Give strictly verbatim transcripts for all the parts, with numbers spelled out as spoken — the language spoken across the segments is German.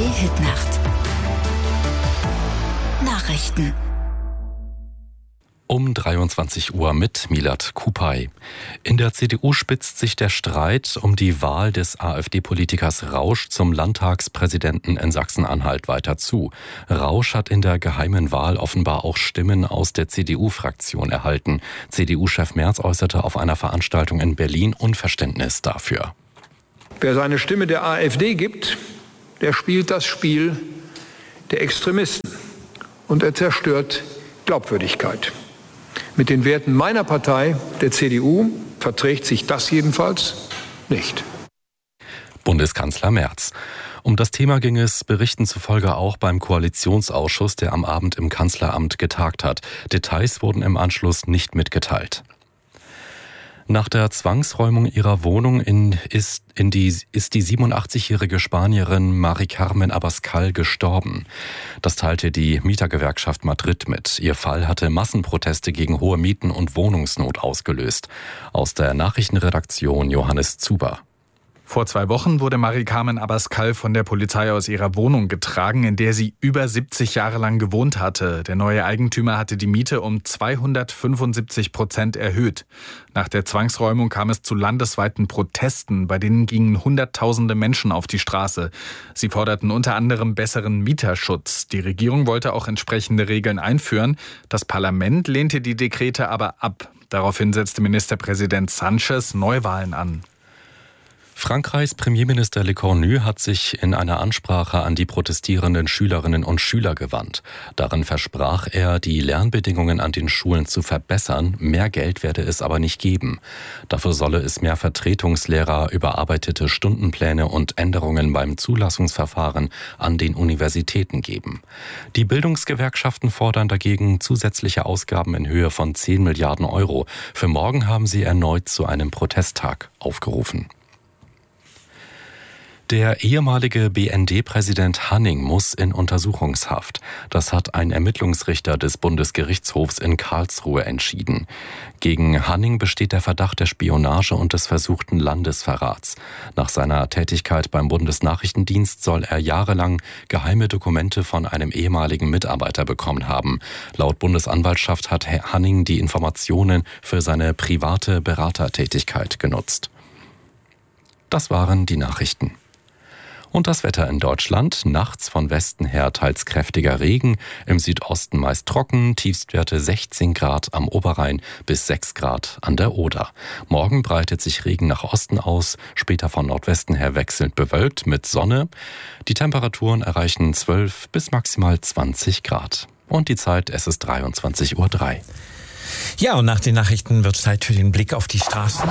Hitnacht. Nachrichten. Um dreiundzwanzig Uhr mit Milad Kupay. In der C D U spitzt sich der Streit um die Wahl des AfD-Politikers Rausch zum Landtagspräsidenten in Sachsen-Anhalt weiter zu. Rausch hat in der geheimen Wahl offenbar auch Stimmen aus der C D U-Fraktion erhalten. C D U-Chef Merz äußerte auf einer Veranstaltung in Berlin Unverständnis dafür. Wer seine Stimme der AfD gibt, der spielt das Spiel der Extremisten und er zerstört Glaubwürdigkeit. Mit den Werten meiner Partei, der C D U, verträgt sich das jedenfalls nicht. Bundeskanzler Merz. Um das Thema ging es Berichten zufolge auch beim Koalitionsausschuss, der am Abend im Kanzleramt getagt hat. Details wurden im Anschluss nicht mitgeteilt. Nach der Zwangsräumung ihrer Wohnung in, ist, in die, ist die siebenundachtzigjährige Spanierin Mari Carmen Abascal gestorben. Das teilte die Mietergewerkschaft Madrid mit. Ihr Fall hatte Massenproteste gegen hohe Mieten und Wohnungsnot ausgelöst. Aus der Nachrichtenredaktion Johannes Zuber. Vor zwei Wochen wurde Mari Carmen Abascal von der Polizei aus ihrer Wohnung getragen, in der sie über siebzig Jahre lang gewohnt hatte. Der neue Eigentümer hatte die Miete um zweihundertfünfundsiebzig Prozent erhöht. Nach der Zwangsräumung kam es zu landesweiten Protesten, bei denen gingen Hunderttausende Menschen auf die Straße. Sie forderten unter anderem besseren Mieterschutz. Die Regierung wollte auch entsprechende Regeln einführen. Das Parlament lehnte die Dekrete aber ab. Daraufhin setzte Ministerpräsident Sánchez Neuwahlen an. Frankreichs Premierminister Le Cornu hat sich in einer Ansprache an die protestierenden Schülerinnen und Schüler gewandt. Darin versprach er, die Lernbedingungen an den Schulen zu verbessern. Mehr Geld werde es aber nicht geben. Dafür solle es mehr Vertretungslehrer, überarbeitete Stundenpläne und Änderungen beim Zulassungsverfahren an den Universitäten geben. Die Bildungsgewerkschaften fordern dagegen zusätzliche Ausgaben in Höhe von zehn Milliarden Euro. Für morgen haben sie erneut zu einem Protesttag aufgerufen. Der ehemalige B N D-Präsident Hanning muss in Untersuchungshaft. Das hat ein Ermittlungsrichter des Bundesgerichtshofs in Karlsruhe entschieden. Gegen Hanning besteht der Verdacht der Spionage und des versuchten Landesverrats. Nach seiner Tätigkeit beim Bundesnachrichtendienst soll er jahrelang geheime Dokumente von einem ehemaligen Mitarbeiter bekommen haben. Laut Bundesanwaltschaft hat Hanning die Informationen für seine private Beratertätigkeit genutzt. Das waren die Nachrichten. Und das Wetter in Deutschland. Nachts von Westen her teils kräftiger Regen, im Südosten meist trocken, Tiefstwerte sechzehn Grad am Oberrhein bis sechs Grad an der Oder. Morgen breitet sich Regen nach Osten aus, später von Nordwesten her wechselnd bewölkt mit Sonne. Die Temperaturen erreichen zwölf bis maximal zwanzig Grad. Und die Zeit, es ist dreiundzwanzig Uhr drei. Ja, und nach den Nachrichten wird Zeit für den Blick auf die Straßen.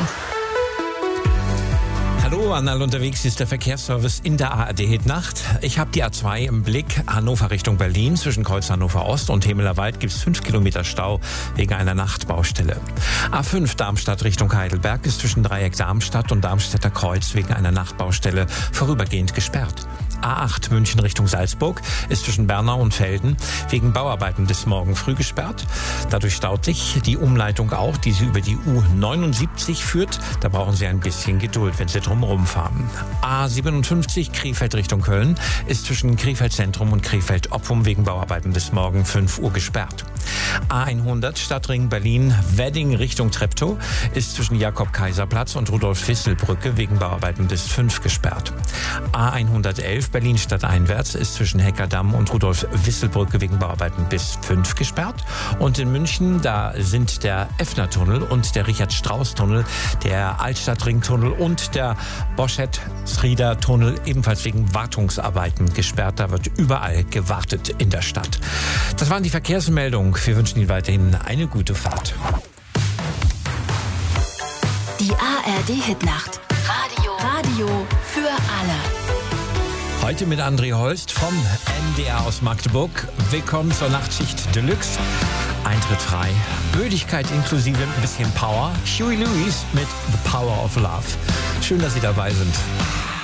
Hallo, an alle unterwegs ist der Verkehrsservice in der A R D Hitnacht. Ich habe die A zwei im Blick, Hannover Richtung Berlin. Zwischen Kreuz Hannover Ost und Hemelerwald gibt es fünf Kilometer Stau wegen einer Nachtbaustelle. A fünf Darmstadt Richtung Heidelberg ist zwischen Dreieck Darmstadt und Darmstädter Kreuz wegen einer Nachtbaustelle vorübergehend gesperrt. A acht München Richtung Salzburg ist zwischen Bernau und Velden wegen Bauarbeiten bis morgen früh gesperrt. Dadurch staut sich die Umleitung auch, die Sie über die U neunundsiebzig führt. Da brauchen Sie ein bisschen Geduld, wenn Sie drumherum fahren. A siebenundfünfzig Krefeld Richtung Köln ist zwischen Krefeld Zentrum und Krefeld Oppum wegen Bauarbeiten bis morgen fünf Uhr gesperrt. A hundert Stadtring Berlin Wedding Richtung Treptow ist zwischen Jakob-Kaiser-Platz und Rudolf-Wissel-Brücke wegen Bauarbeiten bis fünf gesperrt. A hundertelf Berlin stadteinwärts ist zwischen Heckerdamm und Rudolf-Wissel-Brücke wegen Bauarbeiten bis fünf gesperrt. Und in München, da sind der Effner-Tunnel und der Richard-Strauss-Tunnel, der Altstadtring-Tunnel und der Boschett-Srieder-Tunnel ebenfalls wegen Wartungsarbeiten gesperrt. Da wird überall gewartet in der Stadt. Das waren die Verkehrsmeldungen. Wir wünschen Ihnen weiterhin eine gute Fahrt. Die A R D Hitnacht. Radio. Radio für alle. Heute mit André Holst vom N D R aus Magdeburg. Willkommen zur Nachtschicht Deluxe. Eintritt frei. Ödigkeit inklusive ein bisschen Power. Huey Lewis mit The Power of Love. Schön, dass Sie dabei sind.